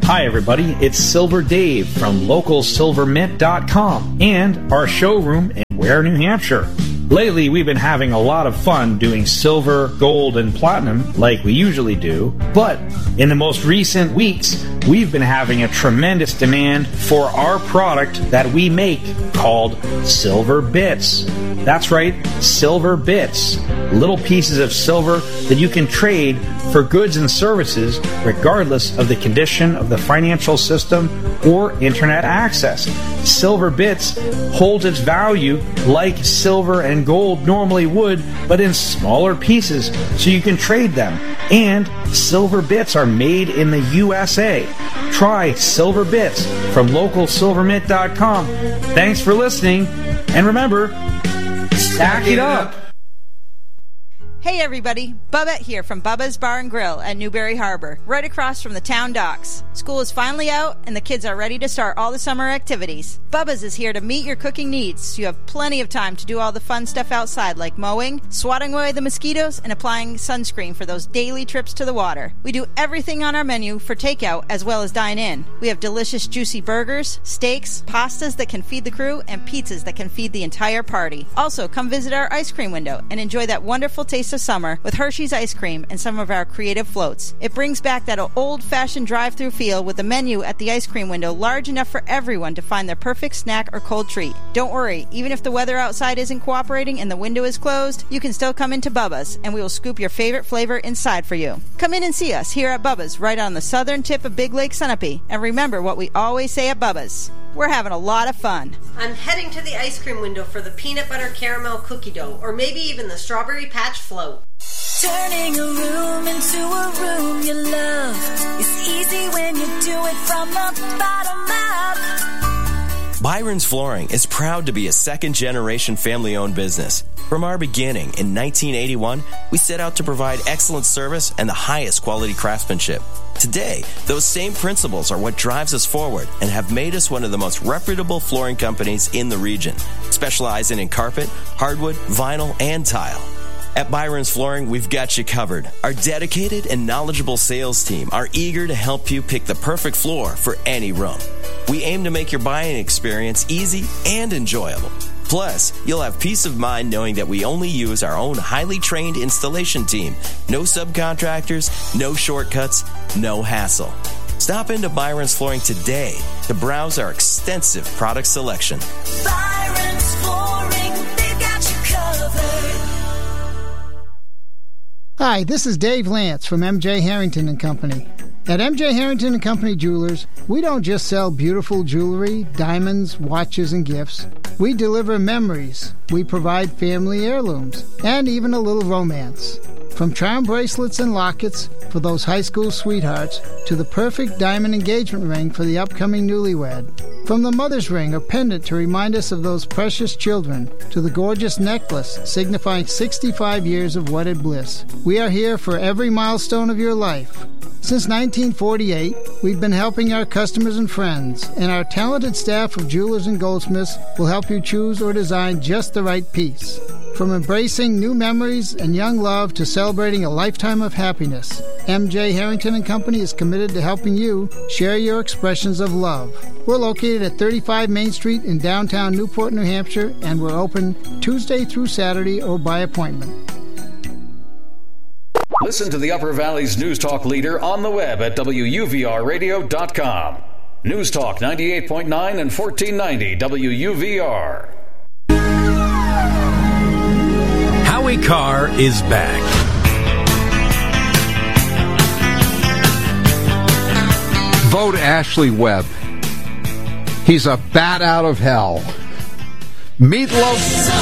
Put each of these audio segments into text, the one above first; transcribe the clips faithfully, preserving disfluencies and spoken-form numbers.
Hi everybody, it's Silver Dave from local silver mint dot com and our showroom in Ware, New Hampshire. Lately, we've been having a lot of fun doing silver, gold, and platinum like we usually do, but in the most recent weeks, we've been having a tremendous demand for our product that we make called Silver Bits. That's right, Silver Bits. Little pieces of silver that you can trade for goods and services regardless of the condition of the financial system or internet access. Silver Bits holds its value like silver and gold normally would, but in smaller pieces so you can trade them. And Silver Bits are made in the U S A. Try Silver Bits from local silver mint dot com. Thanks for listening, and remember, stack it up. Hey everybody, Bubba here from Bubba's Bar and Grill at Newberry Harbor, right across from the town docks. School is finally out and the kids are ready to start all the summer activities. Bubba's is here to meet your cooking needs, so you have plenty of time to do all the fun stuff outside like mowing, swatting away the mosquitoes, and applying sunscreen for those daily trips to the water. We do everything on our menu for takeout as well as dine in. We have delicious juicy burgers, steaks, pastas that can feed the crew, and pizzas that can feed the entire party. Also, come visit our ice cream window and enjoy that wonderful taste of summer with Hershey's ice cream and some of our creative floats. It brings back that old-fashioned drive-through feel with a menu at the ice cream window large enough for everyone to find their perfect snack or cold treat. Don't worry, even if the weather outside isn't cooperating and the window is closed, you can still come into Bubba's and we will scoop your favorite flavor inside for you. Come in and see us here at Bubba's right on the southern tip of Big Lake Sunapee, and remember what we always say at Bubba's: we're having a lot of fun. I'm heading to the ice cream window for the peanut butter caramel cookie dough, or maybe even the strawberry patch float. Turning a room into a room you love is easy when you do it from the bottom up. Byron's Flooring is proud to be a second-generation family-owned business. From our beginning in nineteen eighty-one, we set out to provide excellent service and the highest quality craftsmanship. Today, those same principles are what drives us forward and have made us one of the most reputable flooring companies in the region, specializing in carpet, hardwood, vinyl, and tile. At Byron's Flooring, we've got you covered. Our dedicated and knowledgeable sales team are eager to help you pick the perfect floor for any room. We aim to make your buying experience easy and enjoyable. Plus, you'll have peace of mind knowing that we only use our own highly trained installation team. No subcontractors, no shortcuts, no hassle. Stop into Byron's Flooring today to browse our extensive product selection. Byron's Flooring, they've got you covered. Hi, this is Dave Lance from M J Harrington and Company. At M J Harrington and Company Jewelers, we don't just sell beautiful jewelry, diamonds, watches, and gifts. We deliver memories. We provide family heirlooms, and even a little romance. From charm bracelets and lockets for those high school sweethearts to the perfect diamond engagement ring for the upcoming newlywed. From the mother's ring or pendant to remind us of those precious children to the gorgeous necklace signifying sixty-five years of wedded bliss. We are here for every milestone of your life. Since nineteen forty-eight, we've been helping our customers and friends, and our talented staff of jewelers and goldsmiths will help you choose or design just the right piece. From embracing new memories and young love to celebrating a lifetime of happiness, M J Harrington and Company is committed to helping you share your expressions of love. We're located at thirty-five Main Street in downtown Newport, New Hampshire, and we're open Tuesday through Saturday or by appointment. Listen to the Upper Valley's News Talk leader on the web at W U V R radio dot com. News Talk ninety-eight point nine and fourteen ninety W U V R. Howie Carr is back. Vote Ashley Webb. He's a bat out of hell. Meatloaf.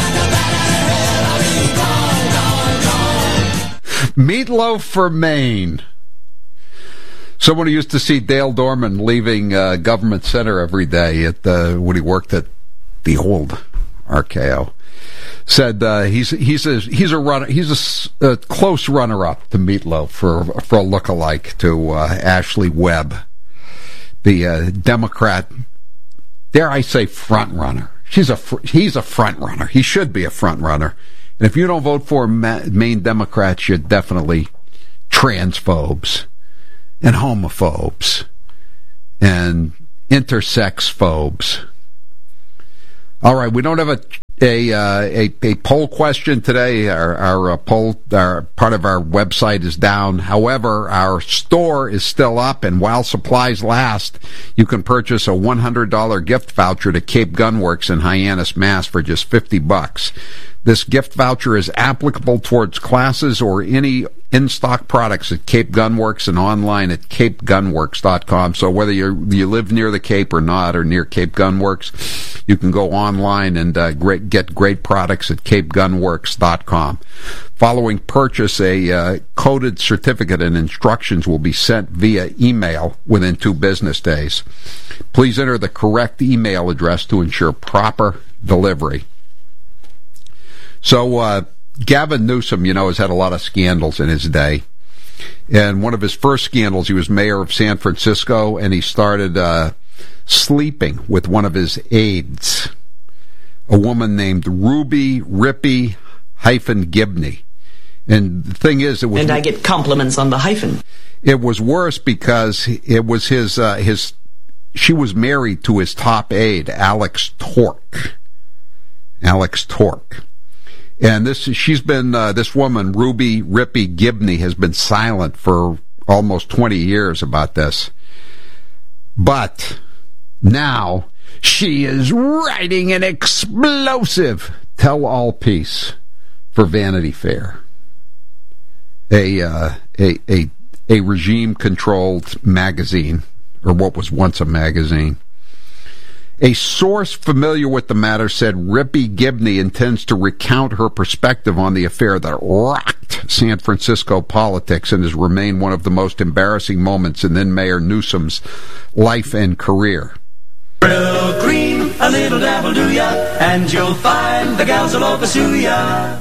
Meatloaf for Maine. Someone who used to see Dale Dorman leaving uh, Government Center every day at the, when he worked at the old R K O said uh, he's he's a he's a runner he's a, a close runner-up to Meatloaf for for a look-alike to uh, Ashley Webb, the uh, Democrat. Dare I say front runner? She's a fr- he's a front runner. He should be a front runner. And if you don't vote for Ma- Maine Democrats, you're definitely transphobes and homophobes and intersex phobes. All right, we don't have a a uh, a, a poll question today. Our, our uh, poll, our part of our website is down. However, our store is still up, and while supplies last, you can purchase a one hundred dollars gift voucher to Cape Gunworks in Hyannis, Mass. For just fifty bucks. This gift voucher is applicable towards classes or any in-stock products at Cape Gunworks and online at cape gunworks dot com. So whether you you live near the Cape or not, or near Cape Gunworks, you can go online and uh, great, get great products at cape gunworks dot com. Following purchase, a uh, coded certificate and instructions will be sent via email within two business days. Please enter the correct email address to ensure proper delivery. So, uh, Gavin Newsom, you know, has had a lot of scandals in his day. And one of his first scandals, he was mayor of San Francisco, and he started uh, sleeping with one of his aides, a woman named Ruby Rippey hyphen Gibney. And the thing is, it was... And I get compliments on the hyphen. It was worse because it was his... Uh, his. She was married to his top aide, Alex Tork. Alex Tork. And this, she's been, uh, this woman, Ruby Rippey Gibney, has been silent for almost twenty years about this. But now she is writing an explosive tell-all piece for Vanity Fair, a uh, a a, a regime-controlled magazine, or what was once a magazine. A source familiar with the matter said Rippey Gibney intends to recount her perspective on the affair that rocked San Francisco politics and has remained one of the most embarrassing moments in then Mayor Newsom's life and career. Real cream, a little dabble do ya, and you'll find the gals will all pursue ya.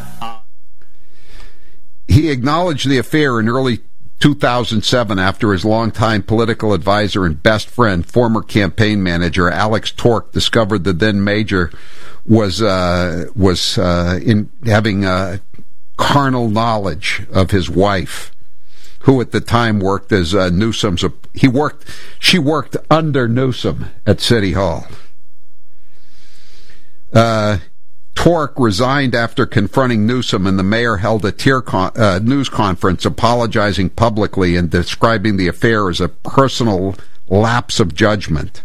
He acknowledged the affair in early two thousand seven after his longtime political advisor and best friend, former campaign manager Alex Tork, discovered the then mayor was uh, was uh, in having uh, carnal knowledge of his wife, who at the time worked as uh, Newsom's. He worked. She worked under Newsom at City Hall. Uh, Tork resigned after confronting Newsom, and the mayor held a tear con- uh, news conference apologizing publicly and describing the affair as a personal lapse of judgment.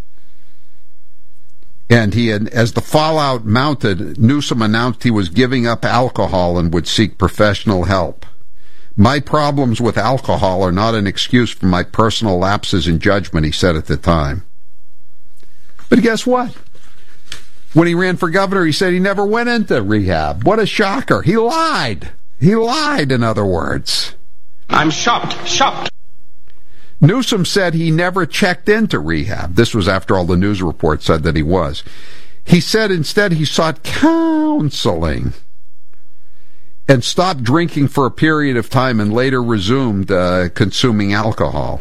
And he had, as the fallout mounted, Newsom announced he was giving up alcohol and would seek professional help. My problems with alcohol are not an excuse for my personal lapses in judgment, he said at the time. But guess what? When he ran for governor, he said he never went into rehab. What a shocker. He lied. He lied, in other words. I'm shocked, shocked. Newsom said he never checked into rehab. This was after all the news reports said that he was. He said instead he sought counseling and stopped drinking for a period of time and later resumed uh, consuming alcohol.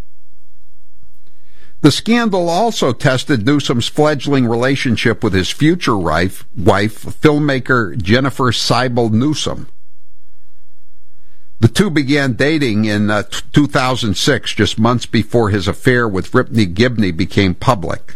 The scandal also tested Newsom's fledgling relationship with his future wife, wife filmmaker Jennifer Seibel Newsom. The two began dating in uh, two thousand six, just months before his affair with Rippey Gibney became public.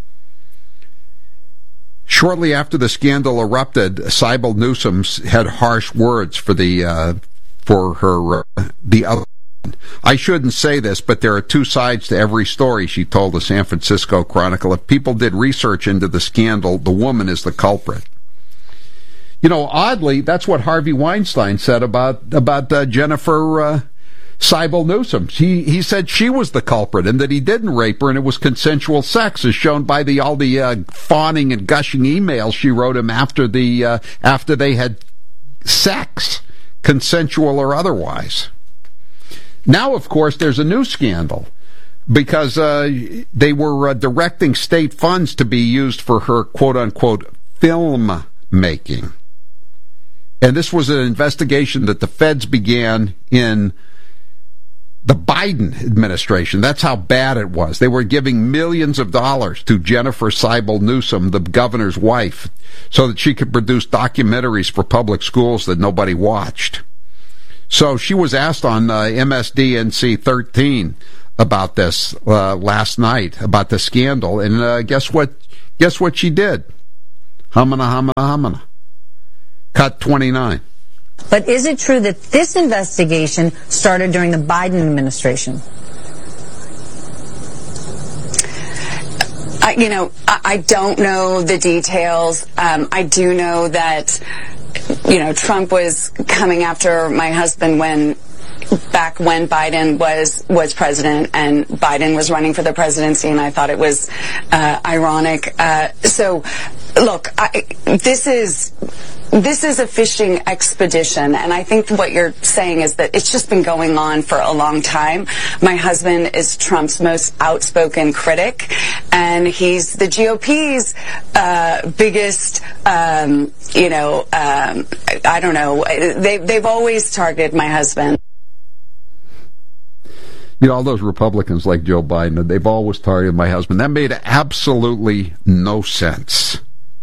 Shortly after the scandal erupted, Seibel Newsom had harsh words for the uh, for her uh, the other. I shouldn't say this, but there are two sides to every story, she told the San Francisco Chronicle. If people did research into the scandal, the woman is the culprit. You know, oddly, that's what Harvey Weinstein said about about uh, Jennifer uh, Seibel Newsom. He he said she was the culprit and that he didn't rape her and it was consensual sex, as shown by the all the uh, fawning and gushing emails she wrote him after the uh, after they had sex, consensual or otherwise. Now, of course, there's a new scandal because uh, they were uh, directing state funds to be used for her quote-unquote film making. And this was an investigation that the feds began in the Biden administration. That's how bad it was. They were giving millions of dollars to Jennifer Seibel Newsom, the governor's wife, so that she could produce documentaries for public schools that nobody watched. So she was asked on uh, M S D N C thirteen about this uh, last night, about the scandal, and uh, guess what? Guess what she did? Hamana, hamana, hamana. Cut twenty-nine. But is it true that this investigation started during the Biden administration? I, you know, I, I don't know the details. Um, I do know that, you know, Trump was coming after my husband when, back when Biden was, was president and Biden was running for the presidency, and I thought it was uh, ironic. Uh, so, look, I, this is... This is a fishing expedition, and I think what you're saying is that it's just been going on for a long time. My husband is Trump's most outspoken critic, and he's the G O P's uh, biggest, um, you know, um, I don't know, they, they've always targeted my husband. You know, all those Republicans like Joe Biden, they've always targeted my husband. That made absolutely no sense.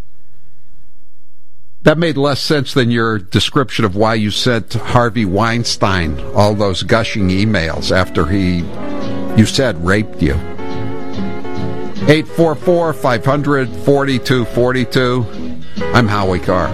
That made less sense than your description of why you sent Harvey Weinstein all those gushing emails after he, you said, raped you. eight four four, five hundred, forty-two forty-two. I'm Howie Carr.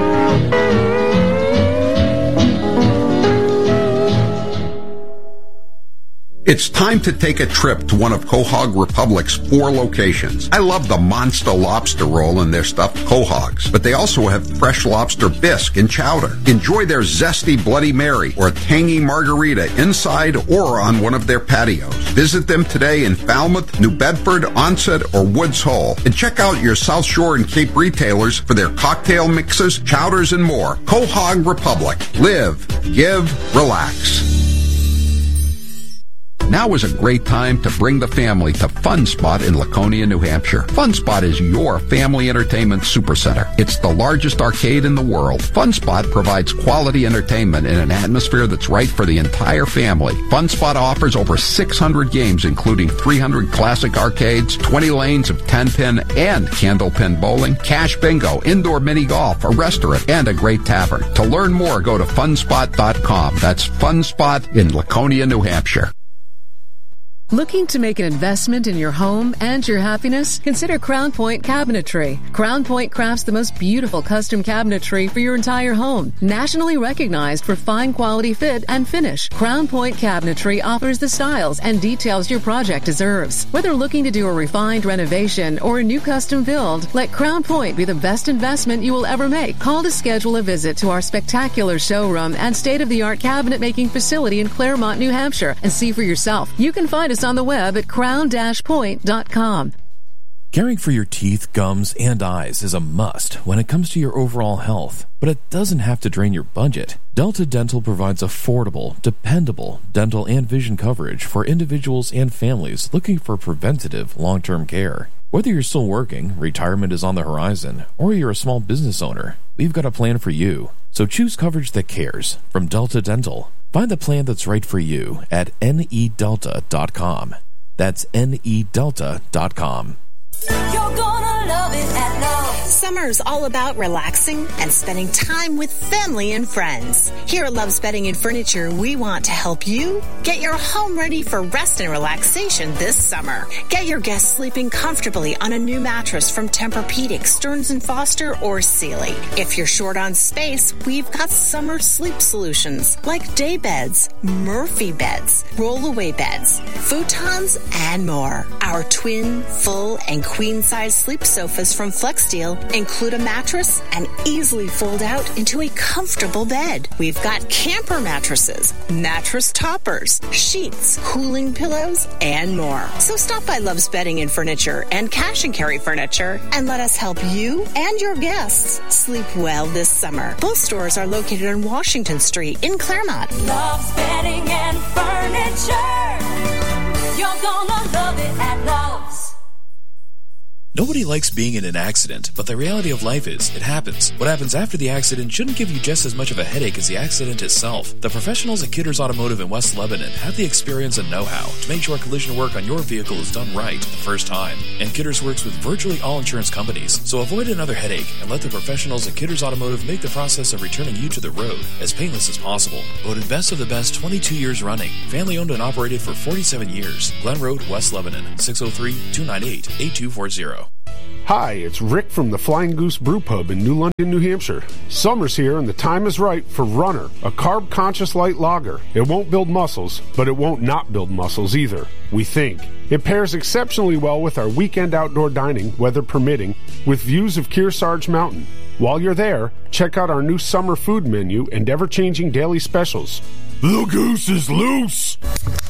It's time to take a trip to one of Quahog Republic's four locations. I love the monster lobster roll and their stuffed quahogs, but they also have fresh lobster bisque and chowder. Enjoy their zesty Bloody Mary or tangy margarita inside or on one of their patios. Visit them today in Falmouth, New Bedford, Onset, or Woods Hole. And check out your South Shore and Cape retailers for their cocktail mixes, chowders, and more. Quahog Republic. Live, give, relax. Now is a great time to bring the family to Fun Spot in Laconia, New Hampshire. Fun Spot is your family entertainment supercenter. It's the largest arcade in the world. Fun Spot provides quality entertainment in an atmosphere that's right for the entire family. Fun Spot offers over six hundred games, including three hundred classic arcades, twenty lanes of ten-pin and candlepin bowling, cash bingo, indoor mini golf, a restaurant, and a great tavern. To learn more, go to fun spot dot com. That's Fun Spot in Laconia, New Hampshire. Looking to make an investment in your home and your happiness? Consider Crown Point Cabinetry. Crown Point crafts the most beautiful custom cabinetry for your entire home. Nationally recognized for fine quality fit and finish, Crown Point Cabinetry offers the styles and details your project deserves. Whether looking to do a refined renovation or a new custom build, let Crown Point be the best investment you will ever make. Call to schedule a visit to our spectacular showroom and state-of-the-art cabinet making facility in Claremont, New Hampshire, and see for yourself. You can find us on the web at crown dash point dot com. Caring for your teeth, gums, and eyes is a must when it comes to your overall health, but it doesn't have to drain your budget. Delta Dental provides affordable, dependable dental and vision coverage for individuals and families looking for preventative long-term care. Whether you're still working, retirement is on the horizon, or you're a small business owner, we've got a plan for you. So choose coverage that cares from Delta Dental. Find the plan that's right for you at N E delta dot com. That's N E delta dot com. You're gonna love it at Lowe's. Summer's all about relaxing and spending time with family and friends. Here at Love's Bedding and Furniture, we want to help you get your home ready for rest and relaxation this summer. Get your guests sleeping comfortably on a new mattress from Tempur-Pedic, Stearns and Foster, or Sealy. If you're short on space, we've got summer sleep solutions like day beds, Murphy beds, roll-away beds, futons, and more. Our twin, full, and queen-size sleep sofas from FlexSteel include a mattress and easily fold out into a comfortable bed. We've got camper mattresses, mattress toppers, sheets, cooling pillows, and more. So stop by Love's Bedding and Furniture and Cash and Carry Furniture and let us help you and your guests sleep well this summer. Both stores are located on Washington Street in Claremont. Love's Bedding and Furniture. You're gonna love it at Lowe's. Nobody likes being in an accident, but the reality of life is, it happens. What happens after the accident shouldn't give you just as much of a headache as the accident itself. The professionals at Kidders Automotive in West Lebanon have the experience and know-how to make sure collision work on your vehicle is done right the first time. And Kidders works with virtually all insurance companies, so avoid another headache and let the professionals at Kidders Automotive make the process of returning you to the road as painless as possible. Voted best of the best twenty-two years running. Family owned and operated for forty-seven years. Glen Road, West Lebanon, six oh three, two nine eight, eight two four zero. Hi, it's Rick from the Flying Goose Brew Pub in New London, New Hampshire. Summer's here and the time is right for Runner, a carb-conscious light lager. It won't build muscles, but it won't not build muscles either, we think. It pairs exceptionally well with our weekend outdoor dining, weather permitting, with views of Kearsarge Mountain. While you're there, check out our new summer food menu and ever-changing daily specials. The goose is loose!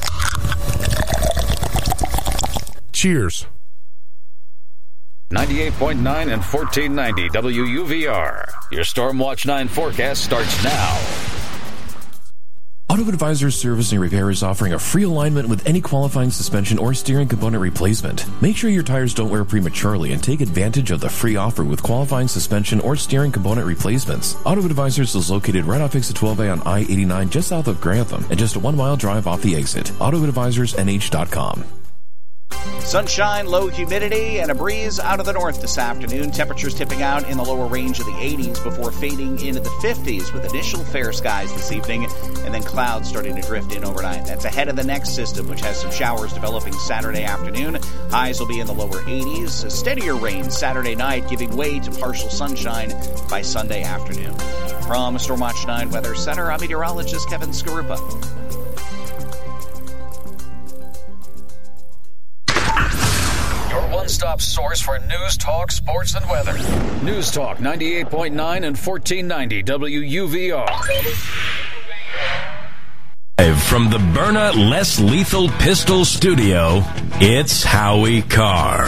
Cheers. ninety-eight point nine and fourteen ninety W U V R. Your Stormwatch nine forecast starts now. Auto Advisors Service and Repair is offering a free alignment with any qualifying suspension or steering component replacement. Make sure your tires don't wear prematurely and take advantage of the free offer with qualifying suspension or steering component replacements. Auto Advisors is located right off exit twelve A on I eighty-nine just south of Grantham and just a one-mile drive off the exit. auto advisors n h dot com. Sunshine, low humidity, and a breeze out of the north this afternoon. Temperatures tipping out in the lower range of the eighties before fading into the fifties with initial fair skies this evening and then clouds starting to drift in overnight. That's ahead of the next system, which has some showers developing Saturday afternoon. Highs will be in the lower eighties. A steadier rain Saturday night, giving way to partial sunshine by Sunday afternoon. From Stormwatch nine Weather Center, I'm meteorologist Kevin Skarupa. One-stop source for news, talk, sports, and weather. News Talk ninety-eight point nine and fourteen ninety W U V R. Live from the Byrna Less Lethal Pistol Studio, it's Howie Carr.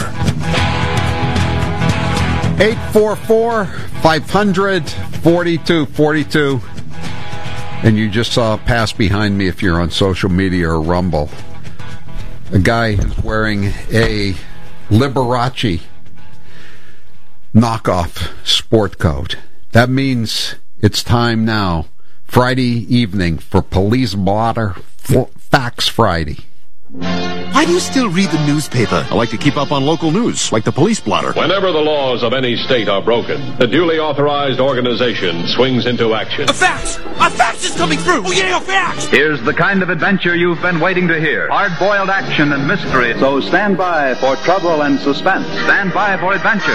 eight four four, five hundred, forty-two forty-two. And you just saw a pass behind me if you're on social media or Rumble. A guy is wearing a Liberace knockoff sport coat. That means it's time now, Friday evening, for Police Blotter Facts Friday. Why do you still read the newspaper? I like to keep up on local news, like the Police Blotter. Whenever the laws of any state are broken, the duly authorized organization swings into action. A fax! A fax is coming through! Oh yeah, a fax! Here's the kind of adventure you've been waiting to hear. Hard-boiled action and mystery. So stand by for trouble and suspense. Stand by for adventure.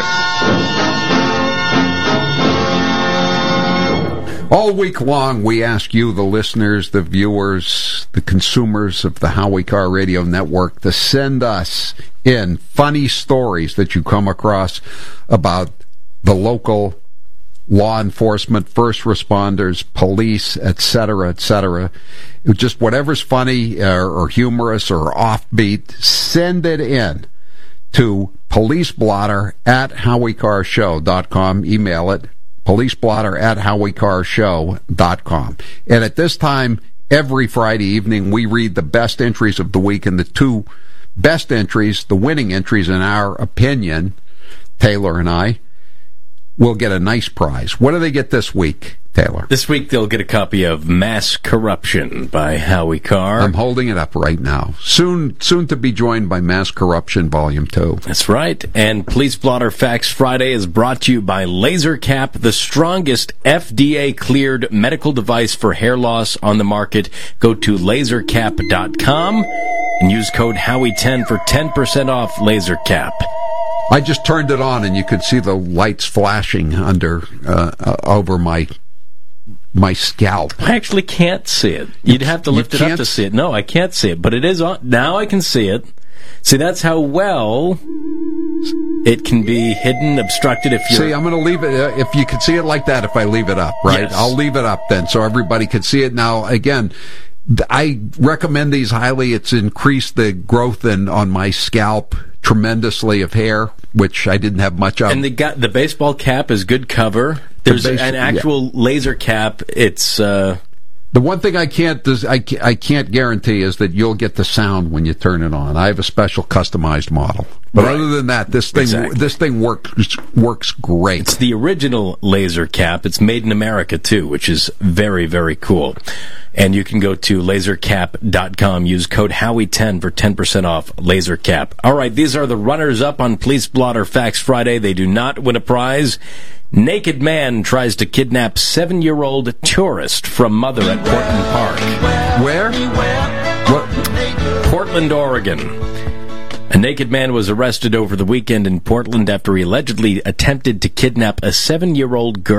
All week long, we ask you, the listeners, the viewers, the consumers of the Howie Carr Radio Network, to send us in funny stories that you come across about the local law enforcement, first responders, police, et cetera, et cetera. Just whatever's funny or, or humorous or offbeat, send it in to policeblotter at howie carr show dot com. Email it. policeblotter at howie carr show dot com. And at this time, every Friday evening, we read the best entries of the week, and the two best entries, the winning entries in our opinion, Taylor and I, will get a nice prize. What do they get this week, Taylor? This week they'll get a copy of Mass Corruption by Howie Carr. I'm holding it up right now. Soon soon to be joined by Mass Corruption Volume two. That's right. And Police Blotter Facts Friday is brought to you by LaserCap, the strongest F D A-cleared medical device for hair loss on the market. Go to laser cap dot com and use code Howie ten for ten percent off LaserCap. I just turned it on, and you could see the lights flashing under uh, uh, over my my scalp. I actually can't see it. You'd have to lift it up to see it. No, I can't see it, but it is on. Now I can see it. See, that's how well it can be hidden, obstructed if you're... See, I'm going to leave it, uh, if you can see it like that, if I leave it up, right? Yes. I'll leave it up then, so everybody can see it. Now, again, I recommend these highly. It's increased the growth in, on my scalp tremendously of hair, which I didn't have much of. And the got the baseball cap is good cover. There's the base, an actual yeah. laser cap. It's uh, The one thing I can't does I, ca- I can't guarantee is that you'll get the sound when you turn it on. I have a special customized model, but right. other than that, this thing exactly. this thing works works great. It's the original laser cap. It's made in America too, which is very very cool. And you can go to laser cap dot com. Use code Howie ten for ten percent off LaserCap. All right, these are the runners-up on Police Blotter Facts Friday. They do not win a prize. Naked man tries to kidnap seven-year-old tourist from mother at Portland Park. Where? What? Portland, Oregon. A naked man was arrested over the weekend in Portland after he allegedly attempted to kidnap a seven-year-old girl.